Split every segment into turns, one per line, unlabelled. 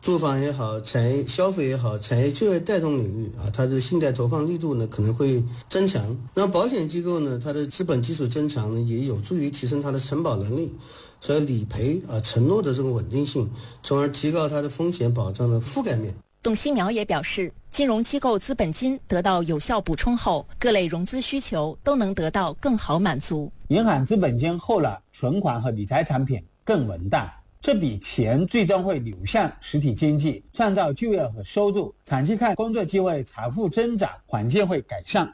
住房也好，产业消费也好，产业就业带动领域啊，它的信贷投放力度呢可能会增强。那保险机构呢，它的资本基础增强呢，也有助于提升它的承保能力和理赔承诺的这种稳定性，从而提高它的风险保障的覆盖面。
董希苗也表示，金融机构资本金得到有效补充后，各类融资需求都能得到更好满足。
银行资本金后了，存款和理财产品更稳当，这笔钱最终会流向实体经济，创造就业和收入。长期看，工作机会、财富增长，环境会改善。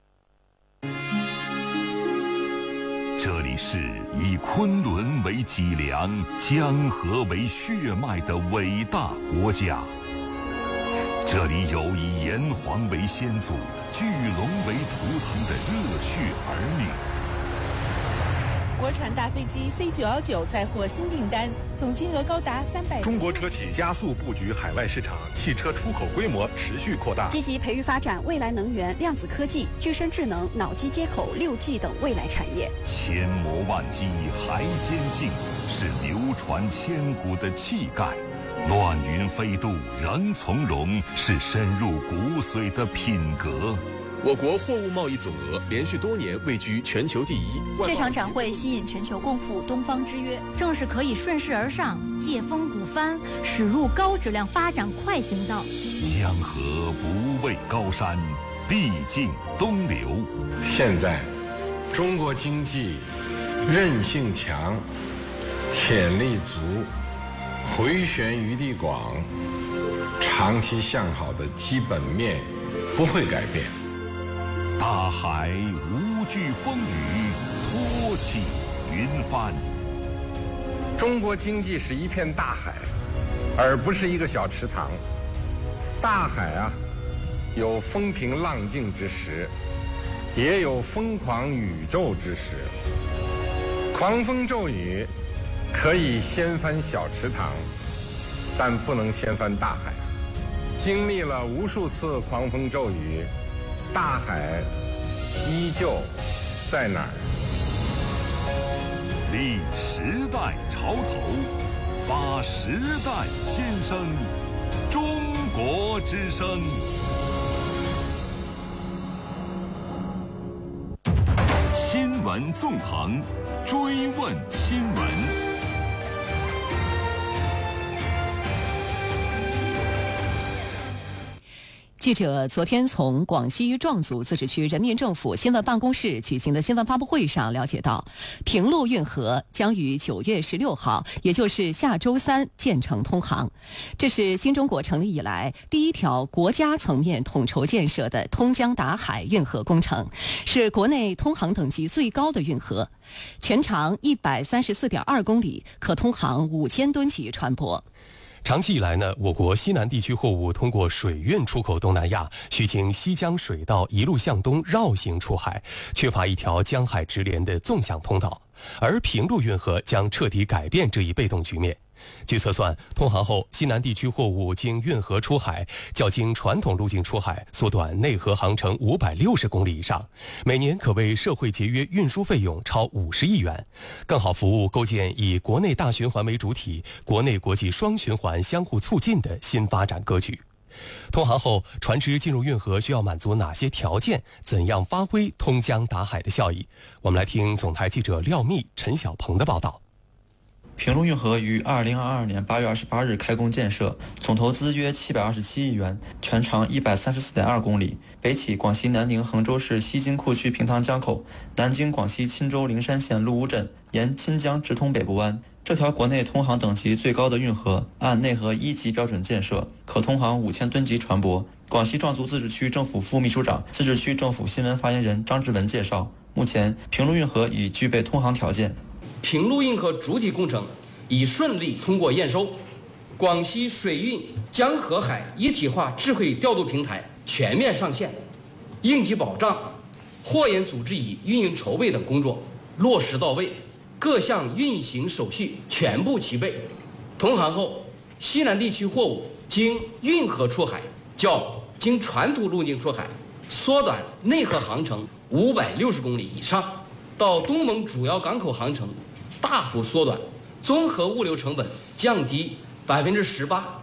这里是以昆仑为脊梁、江河为血脉的伟大国家。这里有以炎黄为先祖、巨龙为图腾的热血儿女。
国产大飞机 C919 再获新订单，总金额高达300。
中国车企加速布局海外市场，汽车出口规模持续扩大，
积极培育发展未来能源、量子科技、具身智能、脑机接口、6G 等未来产业。
千磨万击还坚劲，是流传千古的气概。乱云飞渡仍从容，是深入骨髓的品格。
我国货物贸易总额连续多年位居全球第一。
这场展会吸引全球共赴东方之约，正是可以顺势而上，借风鼓帆，驶入高质量发展快行道。
江河不畏高山，必尽东流。
现在，中国经济韧性强，潜力足，回旋余地广，长期向好的基本面不会改变。
大海无惧风雨，托起云帆。
中国经济是一片大海，而不是一个小池塘。大海有风平浪静之时，也有疯狂宇宙之时。狂风骤雨可以掀翻小池塘，但不能掀翻大海。经历了无数次狂风骤雨，大海依旧在哪儿？
立时代潮头，发时代先声，中国之声。新闻纵横，追问新闻。
记者昨天从广西壮族自治区人民政府新闻办公室举行的新闻发布会上了解到，平陆运河将于9月16号，也就是下周3建成通航。这是新中国成立以来第一条国家层面统筹建设的通江达海运河工程，是国内通航等级最高的运河，全长134.2公里，可通航5000吨级船舶。
长期以来呢，我国西南地区货物通过水运出口东南亚，需经西江水道一路向东绕行出海，缺乏一条江海直连的纵向通道。而平陆运河将彻底改变这一被动局面。据测算，通航后，西南地区货物经运河出海，较经传统路径出海缩短内河航程560公里以上，每年可为社会节约运输费用超50亿元，更好服务构建以国内大循环为主体、国内国际双循环相互促进的新发展格局。通航后，船只进入运河需要满足哪些条件？怎样发挥通江达海的效益？我们来听总台记者廖密、陈小鹏的报道。
平陆运河于2022年8月28日开工建设，总投资约727亿元，全长134.2公里，北起广西南宁衡州市西津库区平塘江口，南经广西钦州灵山县陆乌镇，沿钦江直通北部湾。这条国内通航等级最高的运河，按内河1级标准建设，可通航5000吨级船舶。广西壮族自治区政府副秘书长、自治区政府新闻发言人张志文介绍，目前平陆运河已具备通航条件。
平陆运河主体工程已顺利通过验收，广西水运江河海一体化智慧调度平台全面上线，应急保障、货运组织与运营筹备等工作落实到位，各项运行手续全部齐备。通航后，西南地区货物经运河出海，较经传统路径出海缩短内河航程560公里以上，到东盟主要港口航程大幅缩短，综合物流成本降低18%。